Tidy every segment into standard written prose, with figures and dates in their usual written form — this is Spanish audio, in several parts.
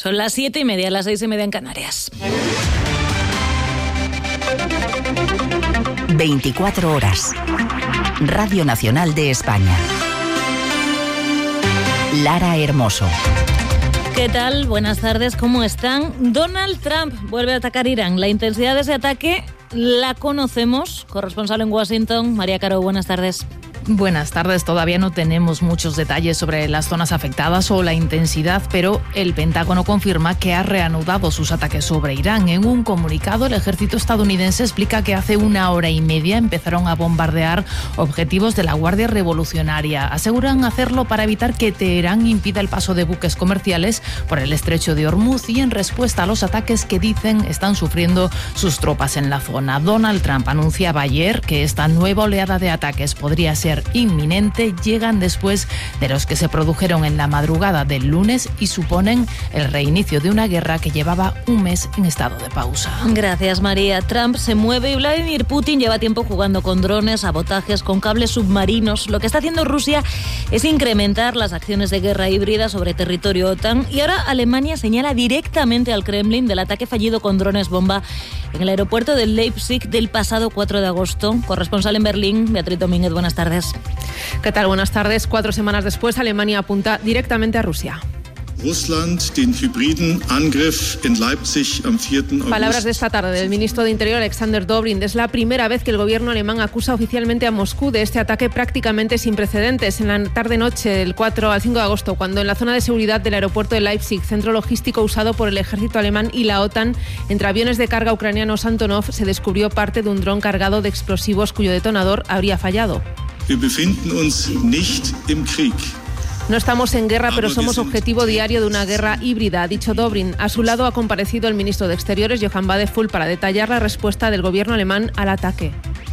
Son las 7:30, las 6:30 en Canarias. 24 horas. Radio Nacional de España. Lara Hermoso. ¿Qué tal? Buenas tardes, ¿cómo están? Donald Trump vuelve a atacar Irán. La intensidad de ese ataque la conocemos. Corresponsal en Washington, María Caro, buenas tardes. Buenas tardes. Todavía no tenemos muchos detalles sobre las zonas afectadas o la intensidad, pero el Pentágono confirma que ha reanudado sus ataques sobre Irán. En un comunicado, el ejército estadounidense explica que hace 1 hora y media empezaron a bombardear objetivos de la Guardia Revolucionaria. Aseguran hacerlo para evitar que Teherán impida el paso de buques comerciales por el estrecho de Hormuz y en respuesta a los ataques que dicen están sufriendo sus tropas en la zona. Donald Trump anunciaba ayer que esta nueva oleada de ataques podría ser inminente. Llegan después de los que se produjeron en la madrugada del lunes y suponen el reinicio de una guerra que llevaba un mes en estado de pausa. Gracias, María. Trump se mueve y Vladimir Putin lleva tiempo jugando con drones, sabotajes, con cables submarinos. Lo que está haciendo Rusia es incrementar las acciones de guerra híbrida sobre territorio OTAN y ahora Alemania señala directamente al Kremlin del ataque fallido con drones bomba en el aeropuerto de Leipzig del pasado 4 de agosto. Corresponsal en Berlín, Beatriz Domínguez, buenas tardes. ¿Qué tal? Buenas tardes. 4 semanas después, Alemania apunta directamente a Rusia. Palabras de esta tarde del ministro de Interior Alexander Dobrindt. Es la primera vez que el gobierno alemán acusa oficialmente a Moscú de este ataque prácticamente sin precedentes en la tarde-noche del 4 al 5 de agosto, cuando en la zona de seguridad del aeropuerto de Leipzig, centro logístico usado por el ejército alemán y la OTAN, entre aviones de carga ucranianos Antonov, se descubrió parte de un dron cargado de explosivos cuyo detonador habría fallado. No estamos en guerra, pero somos objetivo diario de una guerra híbrida, ha dicho Dobrindt. A su lado ha comparecido el ministro de Exteriores, Johann Wadephul, para detallar la respuesta del gobierno alemán al ataque.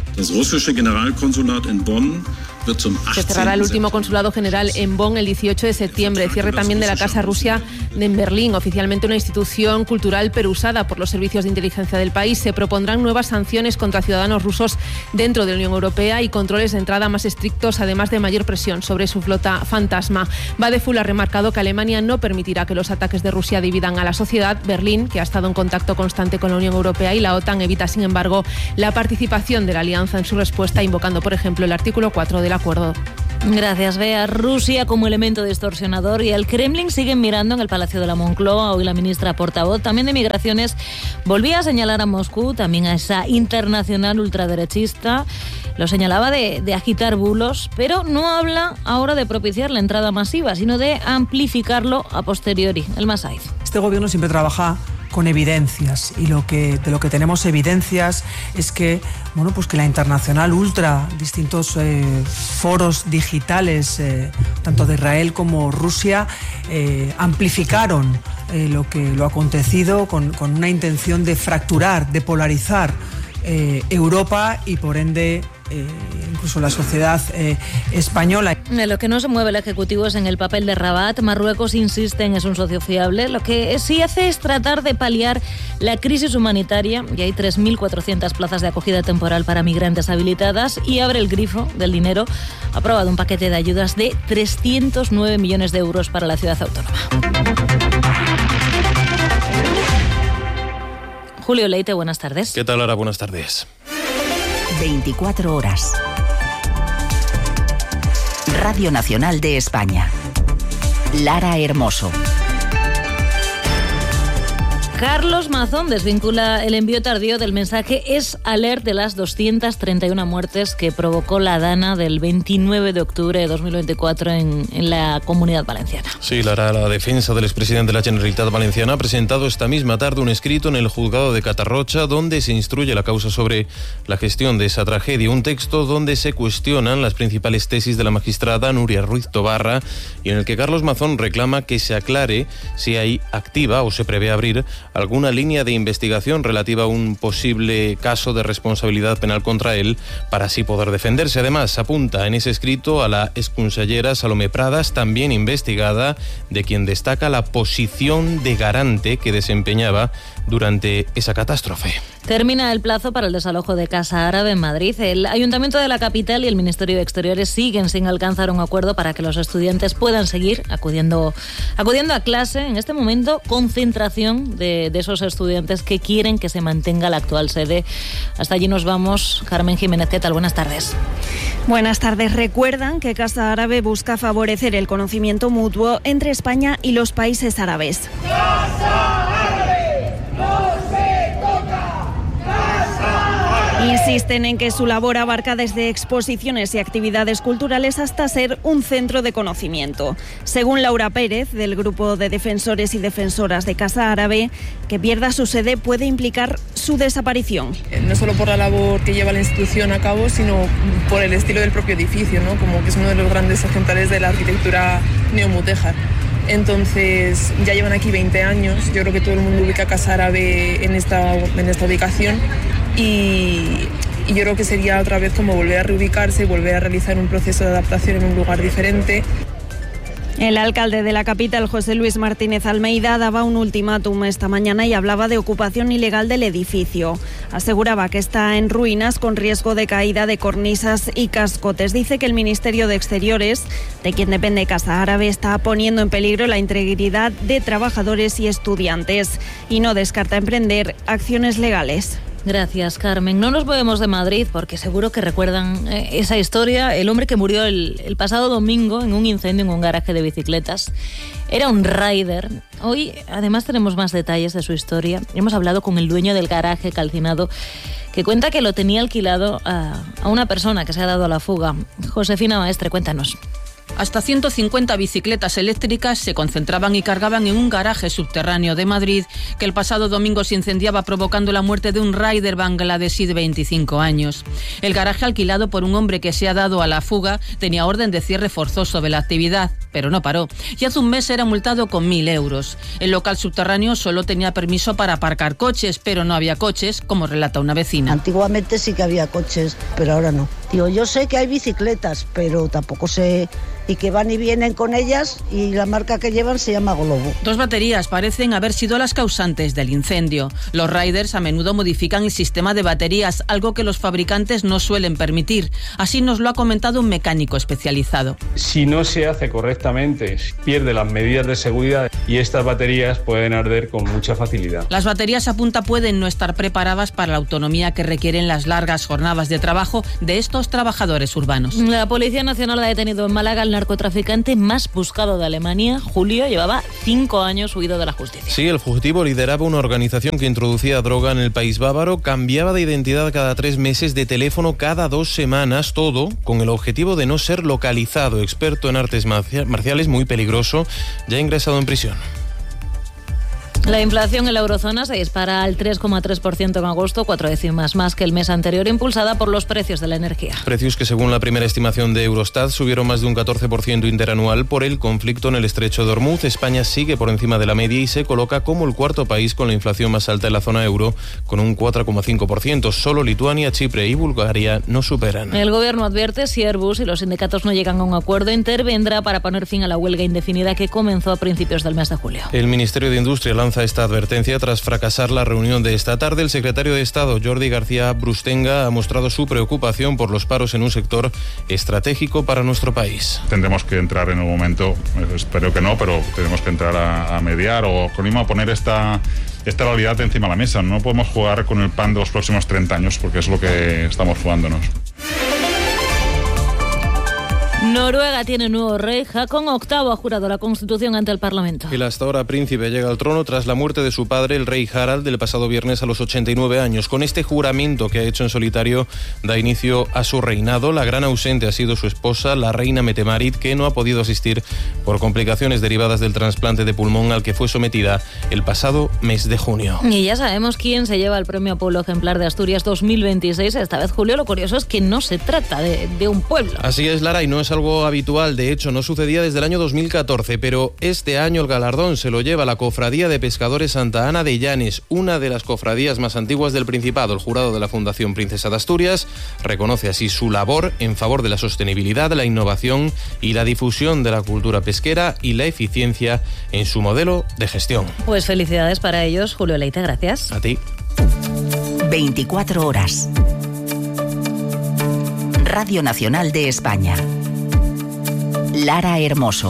Se cerrará el último consulado general en Bonn el 18 de septiembre. Cierre también de la Casa Rusia en Berlín, oficialmente una institución cultural pero usada por los servicios de inteligencia del país. Se propondrán nuevas sanciones contra ciudadanos rusos dentro de la Unión Europea y controles de entrada más estrictos, además de mayor presión sobre su flota fantasma. Wadephul ha remarcado que Alemania no permitirá que los ataques de Rusia dividan a la sociedad. Berlín, que ha estado en contacto constante con la Unión Europea y la OTAN, evita, sin embargo, la participación de la alianza en su respuesta, invocando, por ejemplo, el artículo 4 del acuerdo. Gracias, Bea. Rusia como elemento distorsionador y el Kremlin siguen mirando en el Palacio de la Moncloa. Hoy la ministra portavoz también de Migraciones volvía a señalar a Moscú, también a esa internacional ultraderechista. Lo señalaba de agitar bulos, pero no habla ahora de propiciar la entrada masiva, sino de amplificarlo a posteriori. El Masaiz. Este gobierno siempre trabaja con evidencias y de lo que tenemos evidencias es que que la internacional ultra, distintos foros digitales tanto de Israel como Rusia amplificaron lo acontecido con una intención de fracturar, de polarizar Europa y por ende incluso la sociedad española. Lo que no se mueve el Ejecutivo es en el papel de Rabat. Marruecos insiste en es un socio fiable. Lo que sí hace es tratar de paliar la crisis humanitaria y hay 3.400 plazas de acogida temporal para migrantes habilitadas y abre el grifo del dinero. Ha aprobado un paquete de ayudas de 309 millones de euros para la ciudad autónoma. Julio Leite, buenas tardes. ¿Qué tal, Lara? Buenas tardes. 24 horas. Radio Nacional de España. Lara Hermoso. Carlos Mazón desvincula el envío tardío del mensaje Es Alert de las 231 muertes que provocó la dana del 29 de octubre de 2024 en la Comunidad Valenciana. Sí, Lara, la defensa del expresidente de la Generalitat Valenciana ha presentado esta misma tarde un escrito en el juzgado de Catarrocha donde se instruye la causa sobre la gestión de esa tragedia. Un texto donde se cuestionan las principales tesis de la magistrada Núria Ruiz Tobarra y en el que Carlos Mazón reclama que se aclare si hay activa o se prevé abrir alguna línea de investigación relativa a un posible caso de responsabilidad penal contra él para así poder defenderse. Además, apunta en ese escrito a la exconsellera Salomé Pradas, también investigada, de quien destaca la posición de garante que desempeñaba durante esa catástrofe. Termina el plazo para el desalojo de Casa Árabe en Madrid. El Ayuntamiento de la capital y el Ministerio de Exteriores siguen sin alcanzar un acuerdo para que los estudiantes puedan seguir acudiendo a clase. En este momento, concentración de esos estudiantes que quieren que se mantenga la actual sede. Hasta allí nos vamos. Carmen Jiménez, ¿qué tal? Buenas tardes. Buenas tardes. Recuerdan que Casa Árabe busca favorecer el conocimiento mutuo entre España y los países árabes. Insisten en que su labor abarca desde exposiciones y actividades culturales hasta ser un centro de conocimiento. Según Laura Pérez, del Grupo de Defensores y Defensoras de Casa Árabe, que pierda su sede puede implicar su desaparición. No solo por la labor que lleva la institución a cabo, sino por el estilo del propio edificio, ¿no? Como que es uno de los grandes ejemplares de la arquitectura neomudéjar. Entonces, ya llevan aquí 20 años. Yo creo que todo el mundo ubica Casa Árabe en esta ubicación. Y yo creo que sería otra vez como volver a reubicarse y volver a realizar un proceso de adaptación en un lugar diferente. El alcalde de la capital, José Luis Martínez Almeida, daba un ultimátum esta mañana y hablaba de ocupación ilegal del edificio. Aseguraba que está en ruinas con riesgo de caída de cornisas y cascotes. Dice que el Ministerio de Exteriores, de quien depende Casa Árabe, está poniendo en peligro la integridad de trabajadores y estudiantes y no descarta emprender acciones legales. Gracias, Carmen. No nos movemos de Madrid porque seguro que recuerdan esa historia. El hombre que murió el pasado domingo en un incendio en un garaje de bicicletas era un rider. Hoy, además, tenemos más detalles de su historia. Hemos hablado con el dueño del garaje calcinado, que cuenta que lo tenía alquilado a una persona que se ha dado a la fuga. Josefina Maestre, cuéntanos. Hasta 150 bicicletas eléctricas se concentraban y cargaban en un garaje subterráneo de Madrid que el pasado domingo se incendiaba, provocando la muerte de un rider bangladesí de 25 años. El garaje, alquilado por un hombre que se ha dado a la fuga, tenía orden de cierre forzoso de la actividad, pero no paró. Y hace un mes era multado con 1.000 euros. El local subterráneo solo tenía permiso para aparcar coches, pero no había coches, como relata una vecina. Antiguamente sí que había coches, pero ahora no. Digo, yo sé que hay bicicletas, pero tampoco sé, y que van y vienen con ellas, y la marca que llevan se llama Globo. 2 baterías parecen haber sido las causantes del incendio. Los riders a menudo modifican el sistema de baterías, algo que los fabricantes no suelen permitir. Así nos lo ha comentado un mecánico especializado. Si no se hace correctamente, pierde las medidas de seguridad y estas baterías pueden arder con mucha facilidad. Las baterías a punta pueden no estar preparadas para la autonomía que requieren las largas jornadas de trabajo de estos trabajadores urbanos. La Policía Nacional ha detenido en Málaga al narcotraficante más buscado de Alemania. Julio llevaba 5 años huido de la justicia. Sí, el fugitivo lideraba una organización que introducía droga en el país bávaro, cambiaba de identidad cada 3 meses, de teléfono cada 2 semanas, todo con el objetivo de no ser localizado. Experto en artes marciales, muy peligroso, ya ingresado en prisión. La inflación en la eurozona se dispara al 3,3% en agosto, 4 décimas más que el mes anterior, impulsada por los precios de la energía. Precios que, según la primera estimación de Eurostat, subieron más de un 14% interanual por el conflicto en el estrecho de Hormuz. España sigue por encima de la media y se coloca como el 4.º país con la inflación más alta en la zona euro, con un 4,5%. Solo Lituania, Chipre y Bulgaria no superan. El gobierno advierte, si Airbus y los sindicatos no llegan a un acuerdo, intervendrá para poner fin a la huelga indefinida que comenzó a principios del mes de julio. El Ministerio de Industria lanza esta advertencia tras fracasar la reunión de esta tarde. El secretario de Estado, Jordi García Brustenga, ha mostrado su preocupación por los paros en un sector estratégico para nuestro país. Tendremos que entrar en un momento, espero que no, pero tenemos que entrar a mediar o con a poner esta realidad encima de la mesa. No podemos jugar con el pan de los próximos 30 años, porque es lo que estamos jugándonos. Noruega tiene nuevo rey. Haakon VIII ha jurado la Constitución ante el Parlamento. El hasta ahora príncipe llega al trono tras la muerte de su padre, el rey Harald, del pasado viernes a los 89 años. Con este juramento que ha hecho en solitario, da inicio a su reinado. La gran ausente ha sido su esposa, la reina Mette-Marit, que no ha podido asistir por complicaciones derivadas del trasplante de pulmón al que fue sometida el pasado mes de junio. Y ya sabemos quién se lleva el premio Pueblo Ejemplar de Asturias 2026. Esta vez, Julio, lo curioso es que no se trata de un pueblo. Así es, Lara, y no es algo habitual, de hecho no sucedía desde el año 2014, pero este año el galardón se lo lleva la Cofradía de Pescadores Santa Ana de Llanes, una de las cofradías más antiguas del Principado. El jurado de la Fundación Princesa de Asturias reconoce así su labor en favor de la sostenibilidad, la innovación y la difusión de la cultura pesquera y la eficiencia en su modelo de gestión. Pues felicidades para ellos, Julio Leite, gracias. A ti. 24 horas. Radio Nacional de España. Lara Hermoso.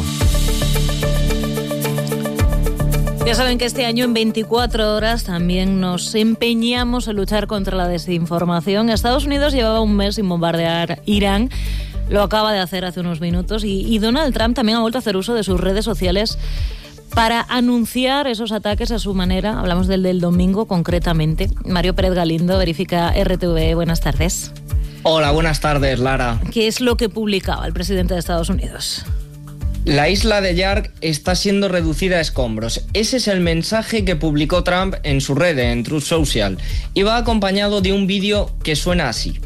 Ya saben que este año en 24 horas también nos empeñamos en luchar contra la desinformación. Estados Unidos llevaba un mes sin bombardear Irán. Lo acaba de hacer hace unos minutos y Donald Trump también ha vuelto a hacer uso de sus redes sociales para anunciar esos ataques a su manera. Hablamos del domingo concretamente. Mario Pérez Galindo, Verifica RTV. Buenas tardes. Hola, buenas tardes, Lara. ¿Qué es lo que publicaba el presidente de Estados Unidos? La isla de Yark está siendo reducida a escombros. Ese es el mensaje que publicó Trump en su red, en Truth Social. Y va acompañado de un vídeo que suena así.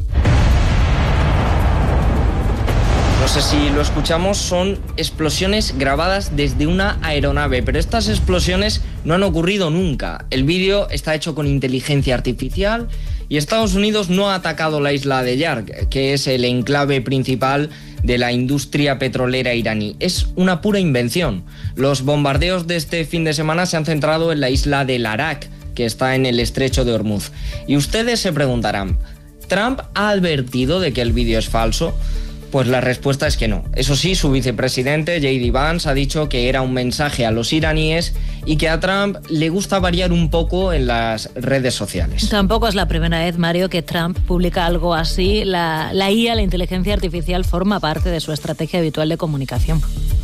No sé si lo escuchamos, son explosiones grabadas desde una aeronave, pero estas explosiones no han ocurrido nunca. El vídeo está hecho con inteligencia artificial y Estados Unidos no ha atacado la isla de Yark, que es el enclave principal de la industria petrolera iraní. Es una pura invención. Los bombardeos de este fin de semana se han centrado en la isla de Larak, que está en el estrecho de Hormuz. Y ustedes se preguntarán, ¿Trump ha advertido de que el vídeo es falso? Pues la respuesta es que no. Eso sí, su vicepresidente, J.D. Vance, ha dicho que era un mensaje a los iraníes y que a Trump le gusta variar un poco en las redes sociales. Tampoco es la primera vez, Mario, que Trump publica algo así. La IA, la inteligencia artificial, forma parte de su estrategia habitual de comunicación.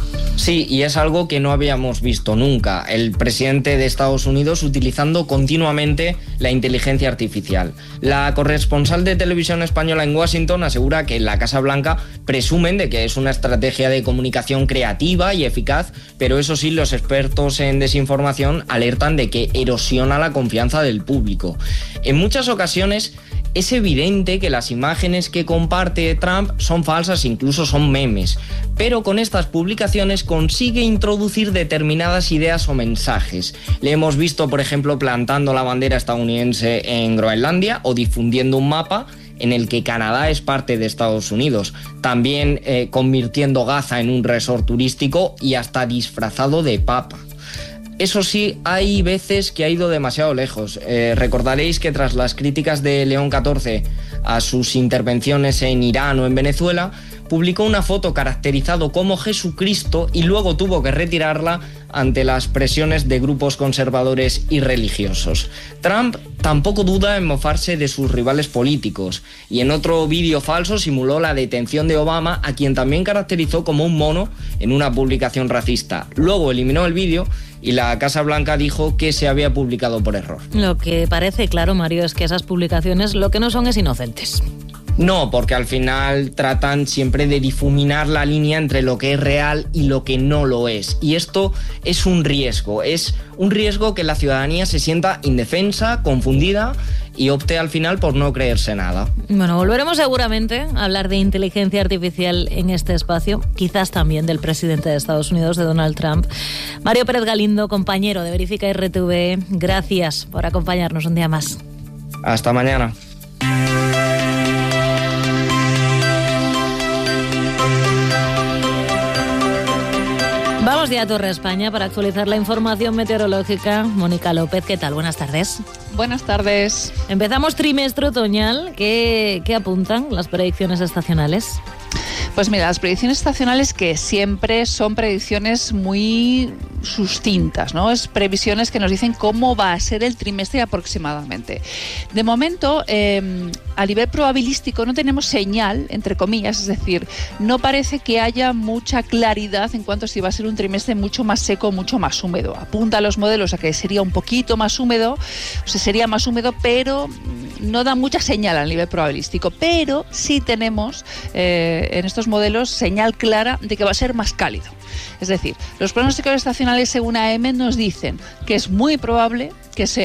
Sí, y es algo que no habíamos visto nunca. El presidente de Estados Unidos utilizando continuamente la inteligencia artificial. La corresponsal de televisión española en Washington asegura que en la Casa Blanca presumen de que es una estrategia de comunicación creativa y eficaz, pero eso sí, los expertos en desinformación alertan de que erosiona la confianza del público. En muchas ocasiones es evidente que las imágenes que comparte Trump son falsas, incluso son memes, pero con estas publicaciones consigue introducir determinadas ideas o mensajes. Le hemos visto, por ejemplo, plantando la bandera estadounidense en Groenlandia o difundiendo un mapa en el que Canadá es parte de Estados Unidos, también convirtiendo Gaza en un resort turístico y hasta disfrazado de papa. Eso sí, hay veces que ha ido demasiado lejos. Recordaréis que tras las críticas de León XIV a sus intervenciones en Irán o en Venezuela, publicó una foto caracterizado como Jesucristo y luego tuvo que retirarla ante las presiones de grupos conservadores y religiosos. Trump tampoco duda en mofarse de sus rivales políticos y en otro vídeo falso simuló la detención de Obama, a quien también caracterizó como un mono en una publicación racista. Luego eliminó el vídeo y la Casa Blanca dijo que se había publicado por error. Lo que parece claro, Mario, es que esas publicaciones lo que no son es inocentes. No, porque al final tratan siempre de difuminar la línea entre lo que es real y lo que no lo es. Y esto es un riesgo que la ciudadanía se sienta indefensa, confundida y opte al final por no creerse nada. Bueno, volveremos seguramente a hablar de inteligencia artificial en este espacio, quizás también del presidente de Estados Unidos, de Donald Trump. Mario Pérez Galindo, compañero de Verifica RTV, gracias por acompañarnos un día más. Hasta mañana. Vamos ya a Torre España para actualizar la información meteorológica. Mónica López, ¿qué tal? Buenas tardes. Buenas tardes. Empezamos trimestre otoñal. ¿Qué apuntan las predicciones estacionales? Pues mira, las predicciones estacionales que siempre son predicciones muy sucintas, ¿no? Es previsiones que nos dicen cómo va a ser el trimestre aproximadamente. De momento, a nivel probabilístico no tenemos señal, entre comillas, es decir, no parece que haya mucha claridad en cuanto a si va a ser un trimestre mucho más seco, mucho más húmedo. Apunta a los modelos a que sería un poquito más húmedo, o sea, sería más húmedo, pero no da mucha señal a nivel probabilístico. Pero sí tenemos en estos modelos señal clara de que va a ser más cálido. Es decir, los pronósticos estacionales según AM nos dicen que es muy probable que sea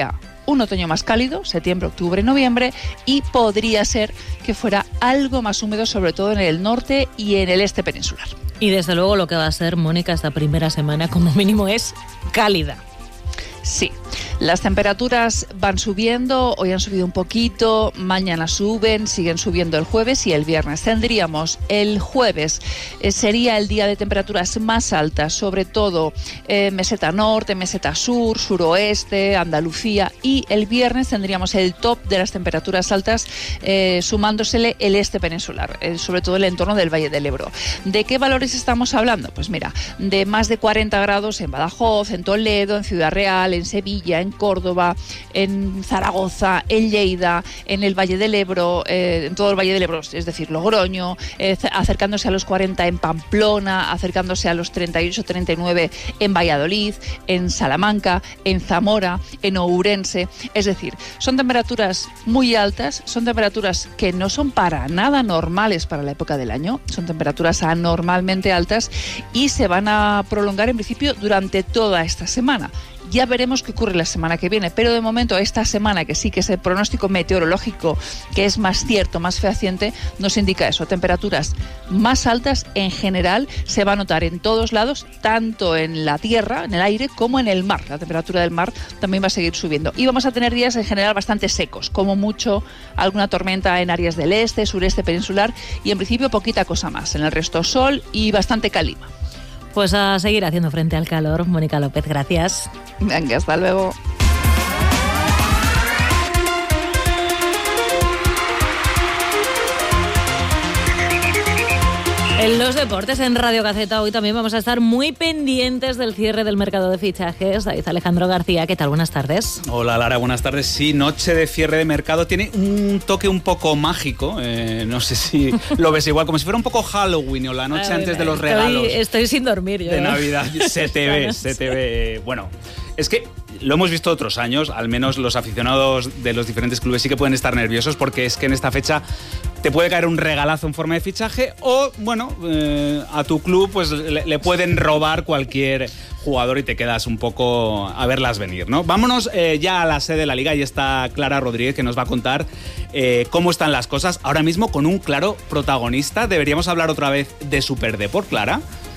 un otoño más cálido, septiembre, octubre, noviembre, y podría ser que fuera algo más húmedo, sobre todo en el norte y en el este peninsular. Y desde luego lo que va a ser, Mónica, esta primera semana como mínimo es cálida. Sí, las temperaturas van subiendo, hoy han subido un poquito, mañana suben, siguen subiendo el jueves y el viernes. Tendríamos el jueves, sería el día de temperaturas más altas, sobre todo meseta norte, meseta sur, suroeste, Andalucía, y el viernes tendríamos el top de las temperaturas altas sumándosele el este peninsular, sobre todo el entorno del Valle del Ebro. ¿De qué valores estamos hablando? Pues mira, de más de 40 grados en Badajoz, en Toledo, en Ciudad Real, en Sevilla, en Córdoba, en Zaragoza, en Lleida, en el Valle del Ebro, en todo el Valle del Ebro, es decir, Logroño, acercándose a los 40 en Pamplona, acercándose a los 38, 39 en Valladolid, en Salamanca, en Zamora, en Ourense. Es decir, son temperaturas muy altas, son temperaturas que no son para nada normales para la época del año, son temperaturas anormalmente altas y se van a prolongar en principio durante toda esta semana. Ya veremos qué ocurre la semana que viene, pero de momento esta semana, que sí que es el pronóstico meteorológico que es más cierto, más fehaciente, nos indica eso, temperaturas más altas en general, se va a notar en todos lados, tanto en la tierra, en el aire, como en el mar. La temperatura del mar también va a seguir subiendo. Y vamos a tener días en general bastante secos, como mucho alguna tormenta en áreas del este, sureste peninsular y en principio poquita cosa más. En el resto sol y bastante calima. Pues a seguir haciendo frente al calor. Mónica López, gracias. Venga, hasta luego. En los deportes, en Radio Gaceta, hoy también vamos a estar muy pendientes del cierre del mercado de fichajes. David Alejandro García, ¿qué tal? Buenas tardes. Hola Lara, buenas tardes. Sí, noche de cierre de mercado. Tiene un toque un poco mágico. No sé si lo ves igual, como si fuera un poco Halloween o la noche antes de los regalos. Estoy sin dormir yo. De Navidad. Se te ve. Bueno, es que lo hemos visto otros años, al menos los aficionados de los diferentes clubes sí que pueden estar nerviosos porque es que en esta fecha te puede caer un regalazo en forma de fichaje o, bueno, a tu club pues le pueden robar cualquier jugador y te quedas un poco a verlas venir, ¿no? Vámonos ya a la sede de la Liga y está Clara Rodríguez que nos va a contar cómo están las cosas ahora mismo con un claro protagonista. Deberíamos hablar otra vez de Superdeport, Clara.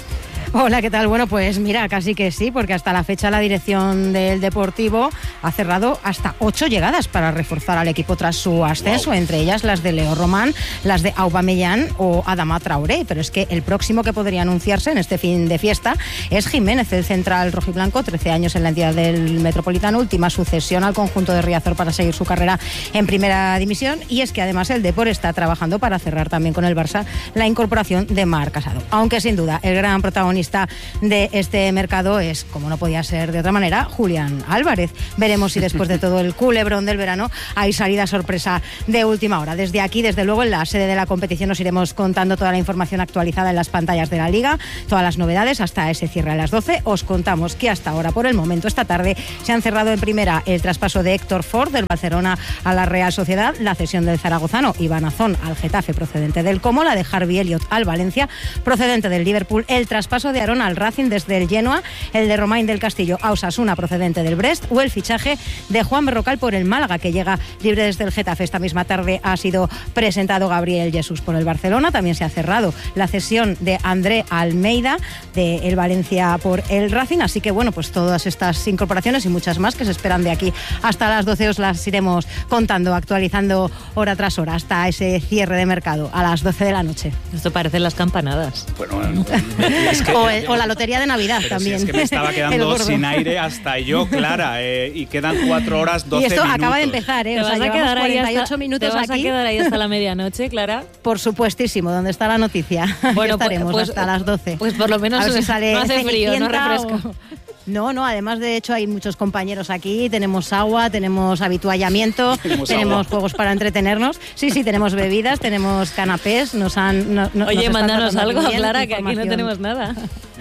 Hola, ¿qué tal? Bueno, pues mira, casi que sí, porque hasta la fecha la dirección del Deportivo ha cerrado hasta 8 llegadas para reforzar al equipo tras su ascenso, entre ellas las de Leo Román, las de Aubameyang o Adama Traoré. Pero es que el próximo que podría anunciarse en este fin de fiesta es Jiménez, el central rojiblanco, 13 años en la entidad del Metropolitano, última sucesión al conjunto de Riazor para seguir su carrera en primera división. Y es que además el Depor está trabajando para cerrar también con el Barça la incorporación de Marc Casado. Aunque sin duda el gran protagonista de este mercado es, como no podía ser de otra manera, Julián Álvarez. Veremos si después de todo el culebrón del verano hay salida sorpresa de última hora. Desde aquí, desde luego, en la sede de la competición os iremos contando toda la información actualizada en las pantallas de la Liga, todas las novedades hasta ese cierre a las 12. Os contamos que hasta ahora, por el momento, esta tarde se han cerrado en primera el traspaso de Héctor Ford del Barcelona a la Real Sociedad, la cesión del zaragozano Iván Azón al Getafe procedente del Como, la de Harvey Elliott al Valencia procedente del Liverpool, el traspaso de Aarón al Racing desde el Genoa, el de Romain del Castillo a Osasuna procedente del Brest o el fichaje de Juan Berrocal por el Málaga, que llega libre desde el Getafe. Esta misma tarde ha sido presentado Gabriel Jesús por el Barcelona. También se ha cerrado la cesión de André Almeida del Valencia por el Racing. Así que bueno, pues todas estas incorporaciones y muchas más que se esperan de aquí hasta las 12 os las iremos contando, actualizando hora tras hora hasta ese cierre de mercado a las 12 de la noche. Esto parecen las campanadas. Bueno, es que o la lotería de Navidad también. Si es que me estaba quedando sin aire hasta yo, Clara, y quedan 4 horas, 12 minutos. Y esto acaba de empezar, ¿Te vas a quedar 48 minutos ¿Te vas aquí? a quedar ahí hasta la medianoche, Clara? Por supuestísimo, ¿dónde está la noticia? Bueno, estaremos pues, hasta las 12. Pues por lo menos a ver si sale no hace frío, no refresca. No, además de hecho hay muchos compañeros aquí, tenemos agua, tenemos habituallamiento, tenemos juegos para entretenernos. Sí, tenemos bebidas, tenemos canapés, Oye, mándanos algo, Clara, que aquí no tenemos nada.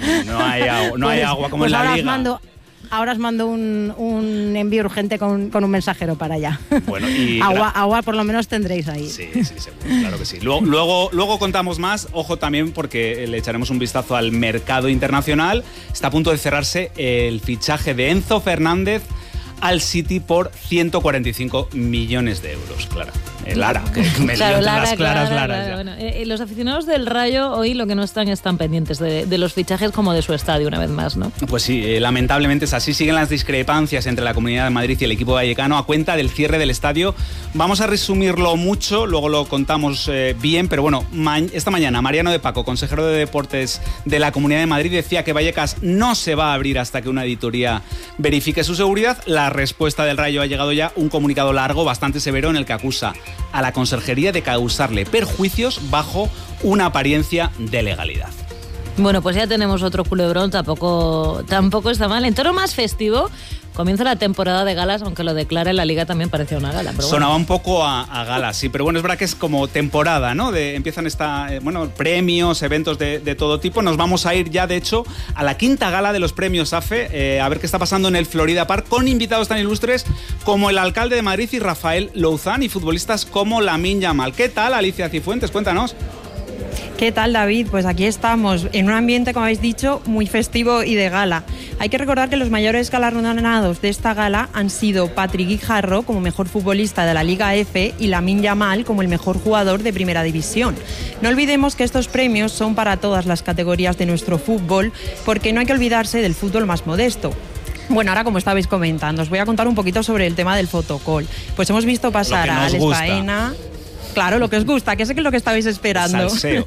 No hay agua como pues en la Liga. Ahora os mando un envío urgente con un mensajero para allá. Bueno, y agua por lo menos tendréis ahí. Sí, seguro, claro que sí. Luego contamos más. Ojo también porque le echaremos un vistazo al mercado internacional. Está a punto de cerrarse el fichaje de Enzo Fernández al City por 145 millones de euros, claro. Lara, que me claro, lío Lara, las claras claro, Laras claro, ya. bueno, los aficionados del Rayo hoy lo que no están pendientes de los fichajes como de su estadio una vez más, ¿no? Pues sí, lamentablemente es así. Siguen las discrepancias entre la Comunidad de Madrid y el equipo vallecano a cuenta del cierre del estadio. Vamos a resumirlo mucho, luego lo contamos bien, pero bueno, esta mañana Mariano de Paco, consejero de Deportes de la Comunidad de Madrid, decía que Vallecas no se va a abrir hasta que una auditoría verifique su seguridad. La respuesta del Rayo ha llegado ya, un comunicado largo, bastante severo, en el que acusa a la conserjería de causarle perjuicios bajo una apariencia de legalidad. Bueno, pues ya tenemos otro culebrón, tampoco está mal. En tono más festivo, comienza la temporada de galas, aunque lo declara en la Liga también parecía una gala. Pero sonaba un poco a galas, sí, pero bueno, es verdad que es como temporada, ¿no? Empiezan premios, eventos de todo tipo. Nos vamos a ir ya, de hecho, a la quinta gala de los premios AFE, a ver qué está pasando en el Florida Park, con invitados tan ilustres como el alcalde de Madrid y Rafael Louzán, y futbolistas como Lamine Yamal. ¿Qué tal, Alicia Cifuentes? Cuéntanos. ¿Qué tal, David? Pues aquí estamos, en un ambiente, como habéis dicho, muy festivo y de gala. Hay que recordar que los mayores galardonados de esta gala han sido Patrick Guijarro como mejor futbolista de la Liga F y Lamine Yamal como el mejor jugador de Primera División. No olvidemos que estos premios son para todas las categorías de nuestro fútbol, porque no hay que olvidarse del fútbol más modesto. Bueno, ahora como estabais comentando, os voy a contar un poquito sobre el tema del fotocall. Pues hemos visto pasar a Alex Baena. Claro, lo que os gusta, que sé que es lo que estabais esperando. Salseo.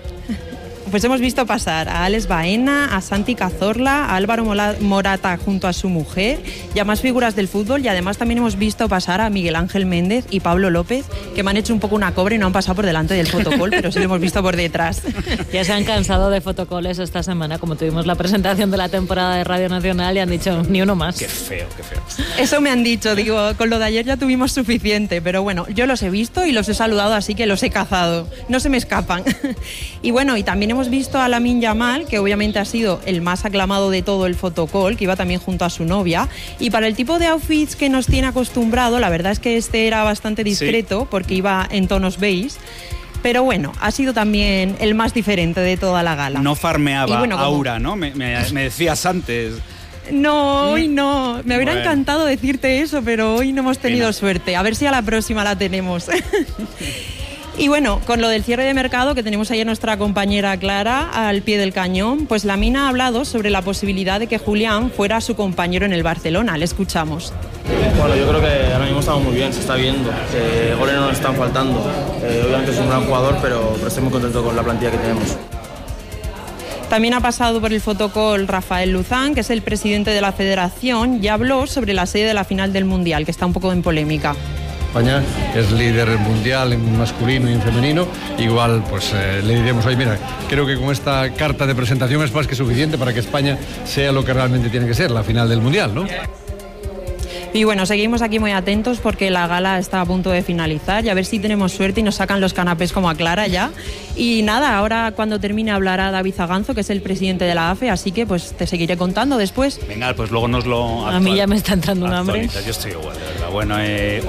Pues hemos visto pasar a Alex Baena, a Santi Cazorla, a Álvaro Morata junto a su mujer y a más figuras del fútbol, y además también hemos visto pasar a Miguel Ángel Méndez y Pablo López, que me han hecho un poco una cobre y no han pasado por delante del fotocall, pero sí lo hemos visto por detrás. Ya se han cansado de fotocoles esta semana, como tuvimos la presentación de la temporada de Radio Nacional y han dicho ni uno más. Qué feo, qué feo. Eso me han dicho, digo, con lo de ayer ya tuvimos suficiente, pero bueno, yo los he visto y los he saludado, así que los he cazado, no se me escapan. Y bueno, y también hemos visto a Lamine Yamal, que obviamente ha sido el más aclamado de todo el fotocall, que iba también junto a su novia, y para el tipo de outfits que nos tiene acostumbrado, la verdad es que este era bastante discreto, sí, porque iba en tonos beige. Pero bueno, ha sido también el más diferente de toda la gala. No farmeaba aura, ¿no? Me decías antes. No, hoy no. Me hubiera encantado decirte eso, pero hoy no hemos tenido suerte. A ver si a la próxima la tenemos. Y bueno, con lo del cierre de mercado, que tenemos ahí a nuestra compañera Clara al pie del cañón, pues Lamine ha hablado sobre la posibilidad de que Julián fuera su compañero en el Barcelona. Le escuchamos. Bueno, yo creo que ahora mismo estamos muy bien, se está viendo, goles no nos están faltando. Obviamente es un gran jugador, pero estoy muy contento con la plantilla que tenemos. También ha pasado por el fotocall Rafael Louzán, que es el presidente de la federación, y habló sobre la sede de la final del Mundial, que está un poco en polémica. España es líder mundial en masculino y en femenino, igual pues le diremos, oye mira, creo que con esta carta de presentación es más que suficiente para que España sea lo que realmente tiene que ser, la final del Mundial, ¿no? Y bueno, seguimos aquí muy atentos porque la gala está a punto de finalizar y a ver si tenemos suerte y nos sacan los canapés como a Clara ya. Y nada, ahora cuando termine hablará David Zaganzo, que es el presidente de la AFE, así que pues te seguiré contando después. Venga, pues luego nos lo A mí ya me está entrando un hambre. Yo estoy igual, de verdad. Bueno,